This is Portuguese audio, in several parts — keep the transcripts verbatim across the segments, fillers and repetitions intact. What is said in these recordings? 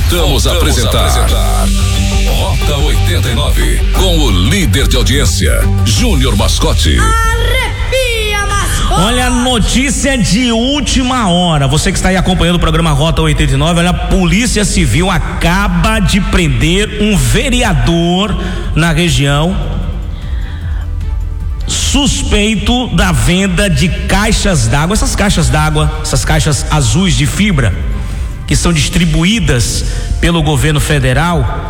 Voltamos, Voltamos a apresentar, a apresentar Rota oitenta e nove com o líder de audiência, Júnior Mascote. Arrepia, Mascote! Olha a notícia de última hora. Você que está aí acompanhando o programa Rota oitenta e nove, olha, a Polícia Civil acaba de prender um vereador na região suspeito da venda de caixas d'água, essas caixas d'água, essas caixas azuis de fibra que são distribuídas pelo governo federal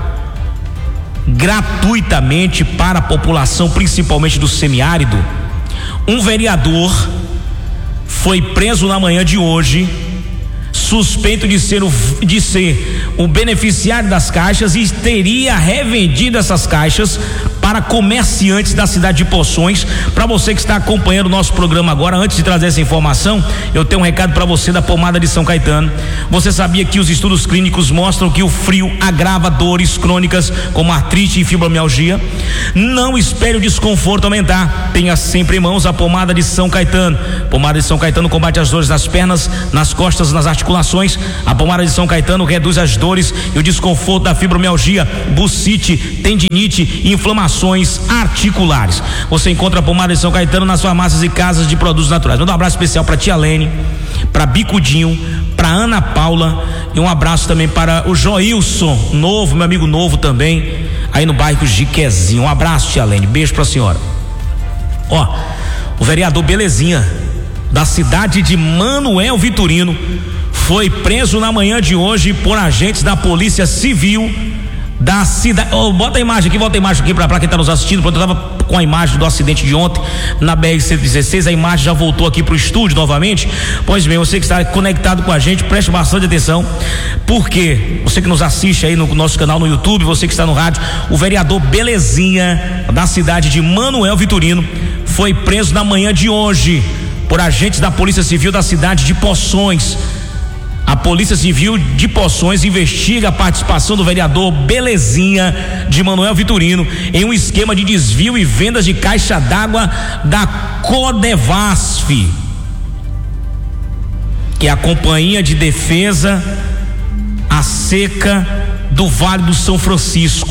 gratuitamente para a população, principalmente do semiárido. Um vereador foi preso na manhã de hoje, suspeito de ser o, de ser o beneficiário das caixas e teria revendido essas caixas para comerciantes da cidade de Poções. Para você que está acompanhando o nosso programa agora, antes de trazer essa informação, eu tenho um recado para você da pomada de São Caetano. Você sabia que os estudos clínicos mostram que o frio agrava dores crônicas como artrite e fibromialgia? Não espere o desconforto aumentar. Tenha sempre em mãos a pomada de São Caetano. Pomada de São Caetano combate as dores nas pernas, nas costas, nas articulações. A pomada de São Caetano reduz as dores e o desconforto da fibromialgia, bucite, tendinite e inflamações articulares. Você encontra a pomada de São Caetano nas farmácias e casas de produtos naturais. Manda um abraço especial para tia Lene, para Bicudinho, para Ana Paula e um abraço também para o Joilson Novo, meu amigo novo também, aí no bairro Jiquezinho. Um abraço, tia Lene, beijo pra senhora. Ó, o vereador Belezinha, da cidade de Manoel Vitorino, foi preso na manhã de hoje por agentes da Polícia Civil da cidade. Oh, bota a imagem aqui, bota a imagem aqui pra, pra quem tá nos assistindo. Eu tava com a imagem do acidente de ontem na B R cento e dezesseis, a imagem já voltou aqui pro estúdio novamente. Pois bem, você que está conectado com a gente, preste bastante atenção, porque você que nos assiste aí no nosso canal no YouTube, você que está no rádio, o vereador Belezinha, da cidade de Manoel Vitorino, foi preso na manhã de hoje por agentes da Polícia Civil da cidade de Poções. A Polícia Civil de Poções investiga a participação do vereador Belezinha de Manoel Vitorino em um esquema de desvio e vendas de caixa d'água da Codevasf, que é a Companhia de Defesa à Seca do Vale do São Francisco.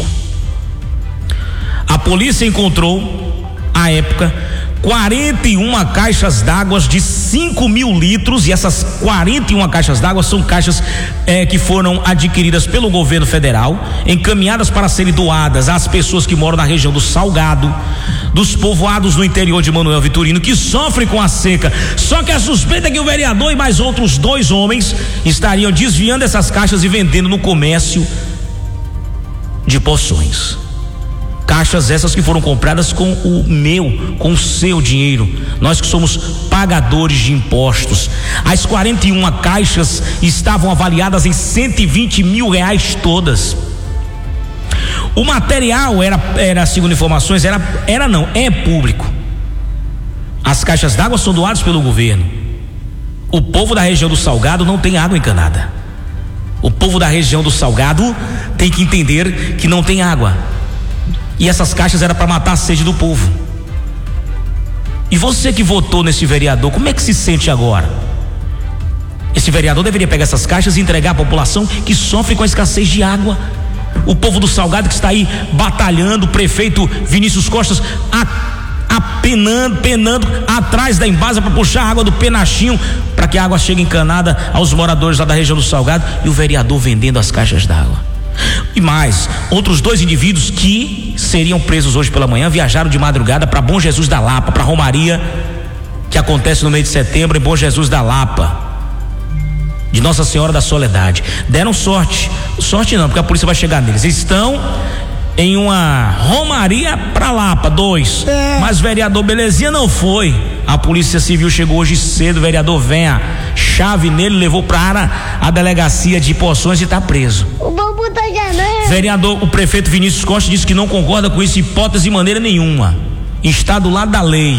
A polícia encontrou, à época, quarenta e uma caixas d'água de cinco mil litros, e essas quarenta e uma caixas d'água são caixas é, que foram adquiridas pelo governo federal, encaminhadas para serem doadas às pessoas que moram na região do Salgado, dos povoados no interior de Manoel Vitorino, que sofrem com a seca. Só que a suspeita é que o vereador e mais outros dois homens estariam desviando essas caixas e vendendo no comércio de Poções. Caixas essas que foram compradas com o meu, com o seu dinheiro. Nós que somos pagadores de impostos. As quarenta e uma caixas estavam avaliadas em cento e vinte mil reais todas. O material era, era segundo informações, era, era não, é público. As caixas d'água são doadas pelo governo. O povo da região do Salgado não tem água encanada. O povo da região do Salgado tem que entender que não tem água. E essas caixas eram para matar a sede do povo. E você que votou nesse vereador, como é que se sente agora? Esse vereador deveria pegar essas caixas e entregar à população que sofre com a escassez de água. O povo do Salgado que está aí batalhando, o prefeito Vinícius Costas a, apenando, penando atrás da embasa para puxar a água do penachinho para que a água chegue encanada aos moradores lá da região do Salgado, e o vereador vendendo as caixas d'água. E mais, outros dois indivíduos que seriam presos hoje pela manhã viajaram de madrugada para Bom Jesus da Lapa, para a Romaria que acontece no mês de setembro em Bom Jesus da Lapa, de Nossa Senhora da Soledade. Deram sorte, sorte não, porque a polícia vai chegar neles. Eles estão em uma Romaria para Lapa, dois, é. Mas vereador Belezinha não foi. A Polícia Civil chegou hoje cedo, o vereador vem a chave nele, levou para a delegacia de Poções e está preso. O bobo tá janela. Vereador, o prefeito Vinícius Costa disse que não concorda com isso, hipótese de maneira nenhuma. Está do lado da lei.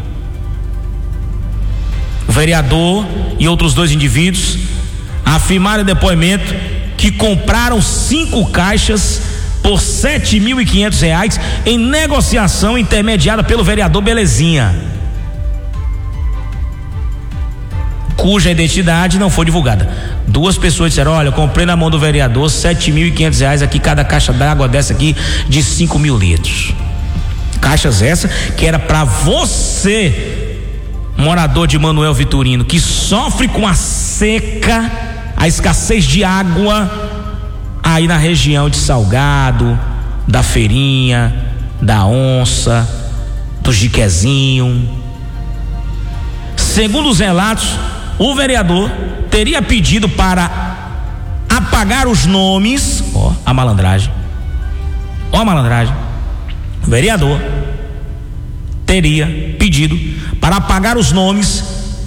O vereador e outros dois indivíduos afirmaram em depoimento que compraram cinco caixas por sete mil e quinhentos reais em negociação intermediada pelo vereador Belezinha. cuja identidade não foi divulgada. Duas pessoas disseram: olha, eu comprei na mão do vereador sete mil e quinhentos reais aqui, cada caixa d'água dessa aqui de cinco mil litros. Caixas essa que era para você, morador de Manuel Vitorino, que sofre com a seca, a escassez de água aí na região de Salgado, da Feirinha, da Onça, do Jiquezinho. Segundo os relatos, o vereador teria pedido para apagar os nomes, ó, a malandragem, ó a malandragem, o vereador teria pedido para apagar os nomes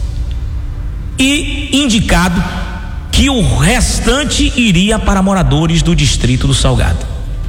e indicado que o restante iria para moradores do distrito do Salgado.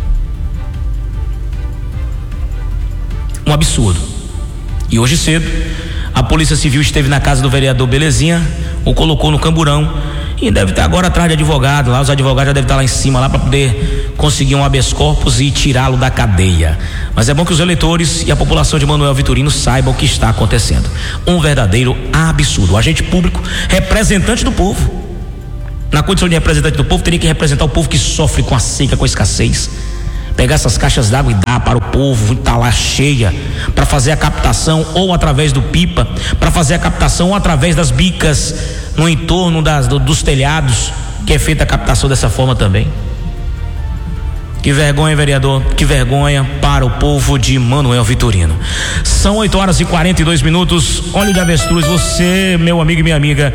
Um absurdo. E hoje cedo a Polícia Civil esteve na casa do vereador Belezinha, o colocou no camburão e deve estar agora atrás de advogado lá. Os advogados já devem estar lá em cima lá para poder conseguir um habeas corpus e tirá-lo da cadeia. Mas é bom que os eleitores e a população de Manuel Vitorino saibam o que está acontecendo. Um verdadeiro absurdo. O agente público, representante do povo, na condição de representante do povo, teria que representar o povo que sofre com a seca, com a escassez. Pegar essas caixas d'água e dar para o povo, estar lá cheia, para fazer a captação ou através do pipa, para fazer a captação ou através das bicas no entorno das, do, dos telhados, que é feita a captação dessa forma também. Que vergonha, vereador, que vergonha para o povo de Manuel Vitorino. São oito horas e quarenta e dois minutos. Óleo de avestruz, você, meu amigo e minha amiga,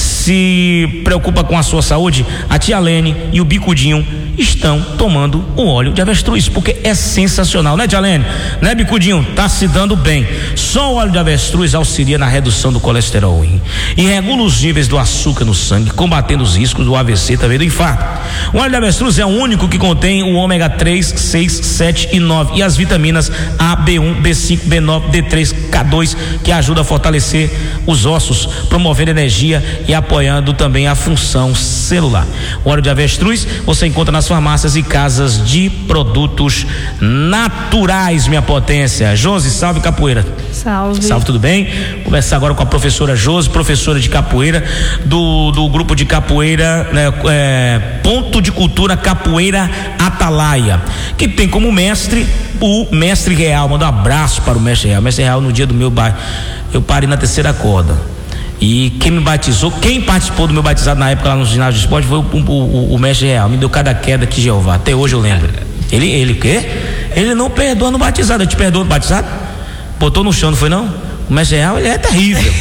se preocupa com a sua saúde? A tia Lene e o Bicudinho estão tomando o óleo de avestruz, porque é sensacional, né, tia Lene? Né, Bicudinho? Tá se dando bem. Só o óleo de avestruz auxilia na redução do colesterol ruim e regula os níveis do açúcar no sangue, combatendo os riscos do A V C, também do infarto. O óleo de avestruz é o único que contém o ômega três, seis, sete e nove e as vitaminas A, B um, B cinco, B nove, D três, K dois, que ajuda a fortalecer os ossos, promovendo energia e apoiando também a função celular. O óleo de avestruz você encontra nas farmácias e casas de produtos naturais, minha potência. Josi, salve capoeira. Salve. Salve, tudo bem? Vou conversar agora com a professora Josi, professora de capoeira do, do grupo de capoeira, né, é, Ponto de Cultura Capoeira Atalaia, que tem como mestre o mestre Real. Manda um abraço para o mestre Real. Mestre Real, no dia do meu bairro, eu parei na terceira corda. E quem me batizou, quem participou do meu batizado na época lá no ginásio de esporte foi o, o, o, o mestre Real. Me deu cada queda que Jeová, até hoje eu lembro. Ele, ele o quê? Ele não perdoa no batizado. Eu te perdoo no batizado? Botou no chão, não foi não? O mestre Real, ele é terrível.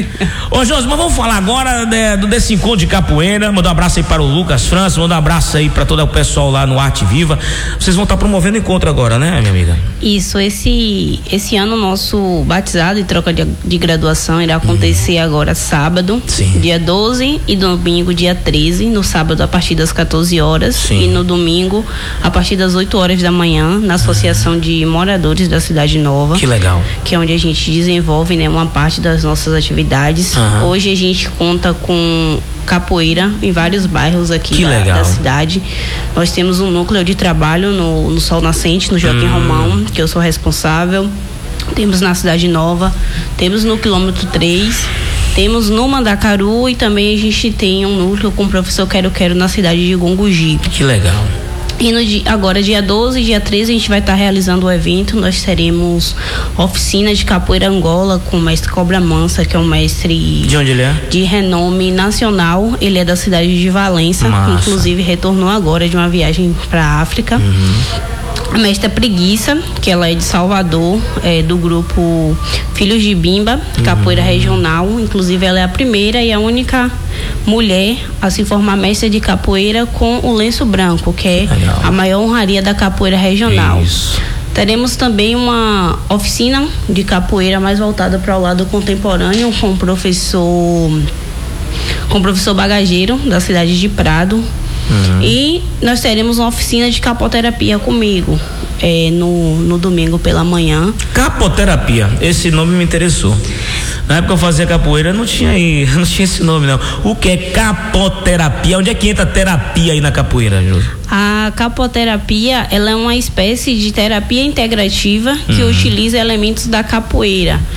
Ô Josi, mas vamos falar agora de, desse encontro de capoeira. Mandar um abraço aí para o Lucas França, mandar um abraço aí para todo o pessoal lá no Arte Viva. Vocês vão estar promovendo o encontro agora, né, minha amiga? Isso, esse esse ano nosso batizado e troca de, de graduação irá acontecer uhum. agora sábado, Sim. dia doze, e domingo dia treze. No sábado a partir das quatorze horas Sim. e no domingo a partir das oito horas da manhã, na Associação uhum. de Moradores da Cidade Nova. Que legal. Que é onde a gente desenvolve, né, uma parte das nossas atividades. Uhum. Hoje a gente conta com capoeira em vários bairros aqui da, da cidade. Nós temos um núcleo de trabalho no, no Sol Nascente, no Joaquim hum. Romão, que eu sou responsável. Temos na Cidade Nova, temos no quilômetro três, temos no Mandacaru e também a gente tem um núcleo com o professor Quero Quero na cidade de Gongogi. Que legal. E no dia, agora dia doze e dia treze a gente vai estar tá realizando o evento. Nós teremos oficina de capoeira Angola com o mestre Cobra Mansa, que é um mestre de onde ele é? De renome nacional. Ele é da cidade de Valença. Massa. Inclusive retornou agora de uma viagem para a África. Uhum. A mestra Preguiça, que ela é de Salvador, é do grupo Filhos de Bimba, capoeira uhum. regional. Inclusive ela é a primeira e a única mulher a se formar mestra de capoeira com o lenço branco, que é Legal. a maior honraria da capoeira regional. Isso. Teremos também uma oficina de capoeira mais voltada para o lado contemporâneo com o professor com o professor Bagageiro da cidade de Prado. Uhum. E nós teremos uma oficina de capoterapia comigo é, no, no domingo pela manhã. Capoterapia, esse nome me interessou. Na época eu fazia capoeira, não tinha aí, não tinha esse nome não. O que é capoterapia? Onde é que entra a terapia aí na capoeira, Júlio? A capoterapia, ela é uma espécie de terapia integrativa que uhum. utiliza elementos da capoeira.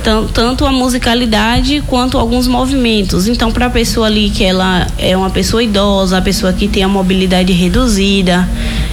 tanto a musicalidade quanto alguns movimentos. Então, para a pessoa ali que ela é uma pessoa idosa, a pessoa que tem a mobilidade reduzida,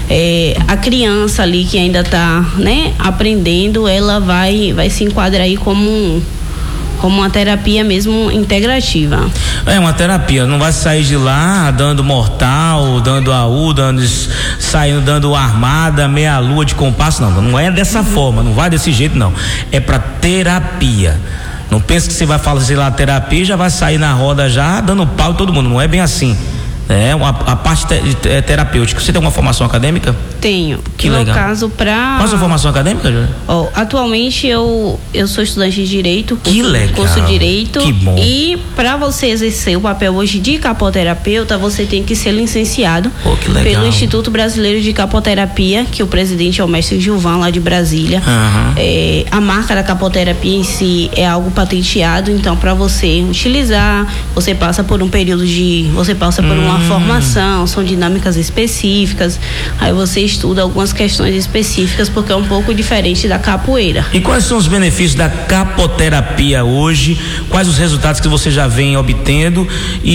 é, a criança ali que ainda está, né, aprendendo, ela vai, vai se enquadrar aí como um, como uma terapia mesmo integrativa. É uma terapia, não vai sair de lá dando mortal, dando A U, dando, saindo dando armada, meia lua de compasso, não, não é dessa uhum. forma, não vai desse jeito não, é para terapia. Não pense que você vai fazer lá terapia e já vai sair na roda já dando pau em todo mundo, não é bem assim. É uma, a parte te, é terapêutica. Você tem alguma formação acadêmica? Tenho. Que no legal. caso para. Qual a sua formação acadêmica, Júlia? Oh, atualmente eu eu sou estudante de direito. Curso, que legal. Curso de direito. Que bom. E para você exercer o papel hoje de capoterapeuta, você tem que ser licenciado oh, que legal. pelo Instituto Brasileiro de Capoterapia, que o presidente é o mestre Gilvan lá de Brasília. Uhum. É, a marca da capoterapia em si é algo patenteado, então para você utilizar, você passa por um período de, você passa por uma Uma formação, são dinâmicas específicas, aí você estuda algumas questões específicas, porque é um pouco diferente da capoeira. E quais são os benefícios da capoterapia hoje? Quais os resultados que você já vem obtendo?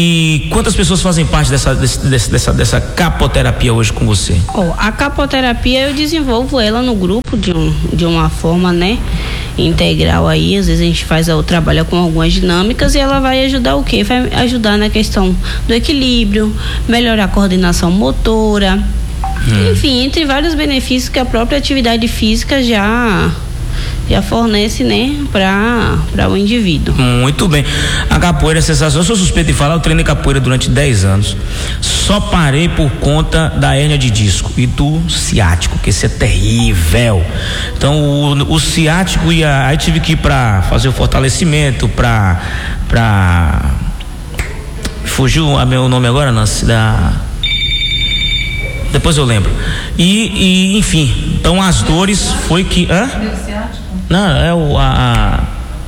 E quantas pessoas fazem parte dessa, desse, dessa, dessa capoterapia hoje com você? Oh, a capoterapia eu desenvolvo ela no grupo de, um, de uma forma, né, integral aí. Às vezes a gente faz o trabalho com algumas dinâmicas e ela vai ajudar o quê? Vai ajudar na questão do equilíbrio, melhorar a coordenação motora, hum. enfim, entre vários benefícios que a própria atividade física já já fornece, né, para para o indivíduo. Muito bem. A capoeira é sensacional. Eu sou suspeito de falar, eu treinei capoeira durante dez anos. Só parei por conta da hérnia de disco e do ciático, que esse é terrível. Então, o, o ciático ia, aí tive que ir para fazer o fortalecimento, para para fugiu o meu nome agora, Nancy, da depois eu lembro. E, e enfim, então as dores foi que hã? Não, é o a,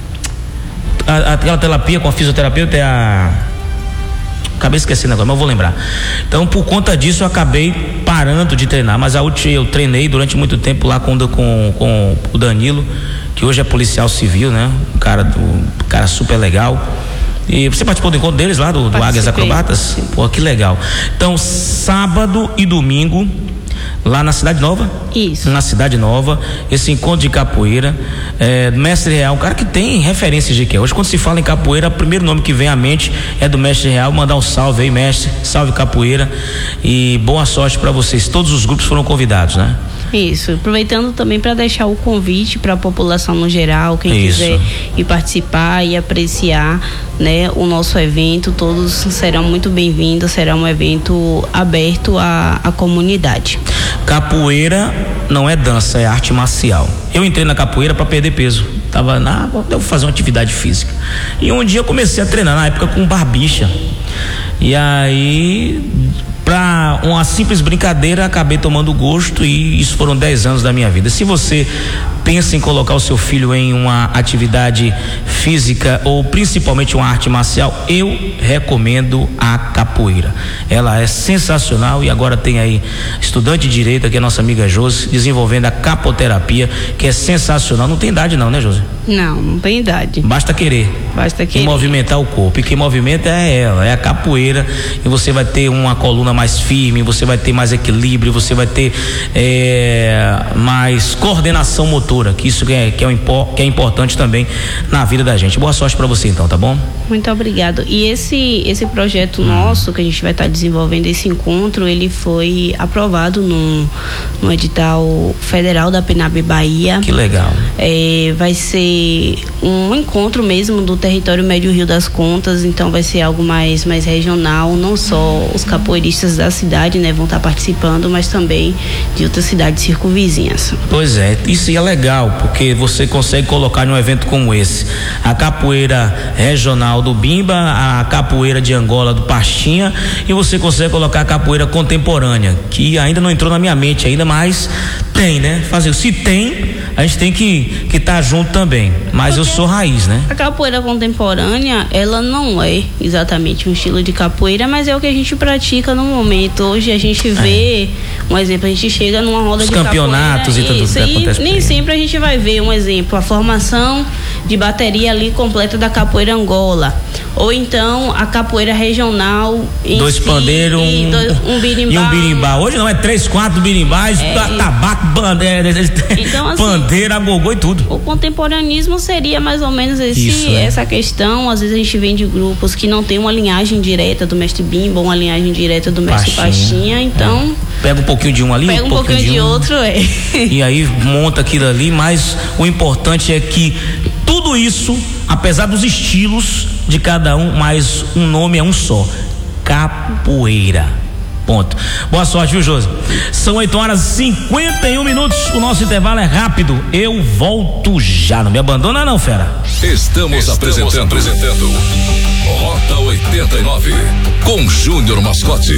a, a aquela terapia com a fisioterapeuta é a acabei esquecendo agora, mas eu vou lembrar. Então, por conta disso, eu acabei parando de treinar, mas a última eu treinei durante muito tempo lá com, com, com o Danilo, que hoje é policial civil, né? Um cara, do, um cara super legal. E você participou do encontro deles lá, do, do Águias Acrobatas? Pô, que legal. Então, sábado e domingo, lá na Cidade Nova? Isso. Na Cidade Nova, esse encontro de capoeira, é, Mestre Real, um cara que tem referências de que hoje quando se fala em capoeira, o primeiro nome que vem à mente é do Mestre Real. Mandar um salve aí, mestre, salve capoeira e boa sorte para vocês. Todos os grupos foram convidados, né? Isso, aproveitando também para deixar o convite para a população no geral, quem Isso. quiser ir participar e apreciar, né, o nosso evento, todos serão muito bem-vindos, será um evento aberto à, à comunidade. Capoeira não é dança, é arte marcial. Eu entrei na capoeira para perder peso. Tava na, eu vou fazer uma atividade física. E um dia eu comecei a treinar, na época com barbicha. E aí, para uma simples brincadeira, acabei tomando gosto e isso foram dez anos da minha vida. Se você pensa em colocar o seu filho em uma atividade física ou principalmente uma arte marcial, eu recomendo a capoeira. Ela é sensacional e agora tem aí estudante de direito, aqui a nossa amiga Josi, desenvolvendo a capoterapia, que é sensacional. Não tem idade não, né, Josi? Não, não tem idade. Basta querer. Basta querer. E movimentar o corpo. E quem movimenta é ela, é a capoeira. E você vai ter uma coluna mais firme, você vai ter mais equilíbrio, você vai ter é, mais coordenação motora, que isso que é, que, é, que é importante também na vida da gente. Boa sorte para você então, tá bom? Muito obrigado. E esse esse projeto hum. nosso, que a gente vai estar tá desenvolvendo, esse encontro, ele foi aprovado no, no edital federal da PENAB Bahia. Que legal. É, vai ser um encontro mesmo do território Médio Rio das Contas, então vai ser algo mais, mais regional, não só os capoeiristas da cidade, né, vão estar tá participando, mas também de outras cidades circunvizinhas. Pois é, isso é legal, porque você consegue colocar num evento como esse a capoeira regional do Bimba, a capoeira de Angola do Pastinha, e você consegue colocar a capoeira contemporânea, que ainda não entrou na minha mente ainda, mas tem, né? Fazer, se tem, a gente tem que que tá junto também, mas porque eu sou raiz, né? A capoeira contemporânea, ela não é exatamente um estilo de capoeira, mas é o que a gente pratica no momento. Hoje a gente vê, é. um exemplo, a gente chega numa roda Os de campeonatos capoeira, e tudo isso, que acontece. Nem sempre a gente vai ver um exemplo, a formação de bateria ali completa da capoeira Angola. Ou então a capoeira regional em dois si, pandeiros, um, dois, um birimbau. E um birimbau. Hoje não é três, quatro birimbais, é, tabaco, bandeira, então, assim, bandeira, gogô e tudo. O contemporaneismo seria mais ou menos esse, Isso, é. essa questão. Às vezes a gente vem de grupos que não tem uma linhagem direta do mestre Bimba, uma linhagem direta do mestre Pastinha, Pastinha então é. Pega um pouquinho de um ali, pega um, um pouquinho, pouquinho de, de um, outro, é. E aí monta aquilo ali, mas o importante é que tudo isso, apesar dos estilos de cada um, mas um nome é um só: capoeira. Ponto. Boa sorte, viu, Josi? São oito horas e cinquenta e um minutos. O nosso intervalo é rápido. Eu volto já. Não me abandona, não, fera. Estamos, Estamos apresentando, apresentando Rota oitenta e nove com Júnior Mascote.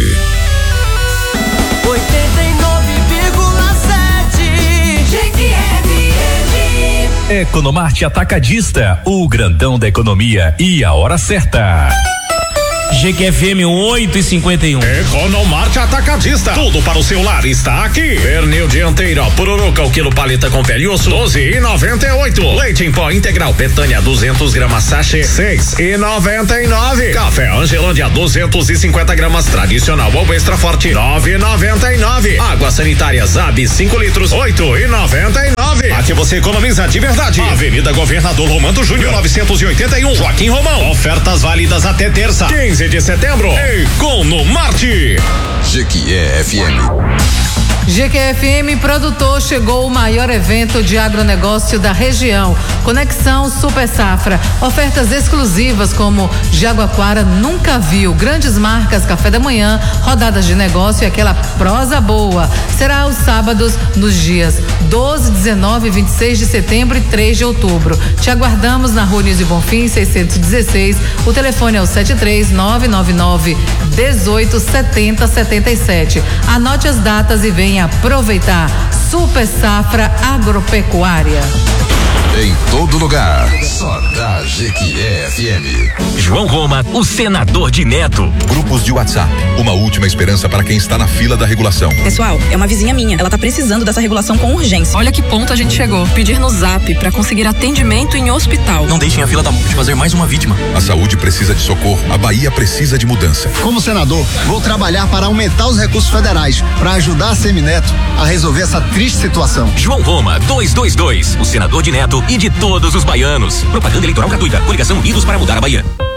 oitenta e nove vírgula sete G Q F M. Economarte Atacadista, o grandão da economia e a hora certa. G Q F M oito e cinquenta e um. Economarte Atacadista. Tudo para o seu lar está aqui. Pernil dianteiro, pururuca, o quilo paleta com pele e osso, doze e noventa e oito. Leite em pó integral Betânia, duzentos gramas sachê, seis e noventa e nove. Café Angelândia, duzentos e cinquenta gramas tradicional ou extra forte, nove e noventa e nove. Água sanitária Zab, cinco litros, oito e noventa e nove. Aqui você economiza de verdade. Avenida Governador Romano Júnior, novecentos e oitenta e um, Joaquim Romão. Ofertas válidas até terça, quinze de setembro. Economarte. G Q F M. G Q F M Produtor, chegou o maior evento de agronegócio da região. Conexão Super Safra. Ofertas exclusivas como Jaguaquara nunca viu. Grandes marcas, café da manhã, rodadas de negócio e aquela prosa boa. Será aos sábados nos dias doze, dezenove, vinte e seis de setembro e três de outubro. Te aguardamos na Rua Nilson Bonfim, seiscentos e dezesseis. O telefone é o sete três nove nove nove, dezoito, setenta, setenta e sete. Anote as datas e venha aproveitar. Super Safra Agropecuária. Em todo lugar, só da G Q F M. João Roma, o senador de Neto. Grupos de WhatsApp, uma última esperança para quem está na fila da regulação. Pessoal, é uma vizinha minha, ela tá precisando dessa regulação com urgência. Olha que ponto a gente chegou. Pedir no Zap para conseguir atendimento em hospital. Não deixem a fila da M U F fazer mais uma vítima. A saúde precisa de socorro, a Bahia precisa de mudança. Como senador, vou trabalhar para aumentar os recursos federais, para ajudar a Semineto a resolver essa triste situação. João Roma, duzentos e vinte e dois, o senador de Neto e de todos os baianos. Propaganda eleitoral gratuita. Coligação Unidos para mudar a Bahia.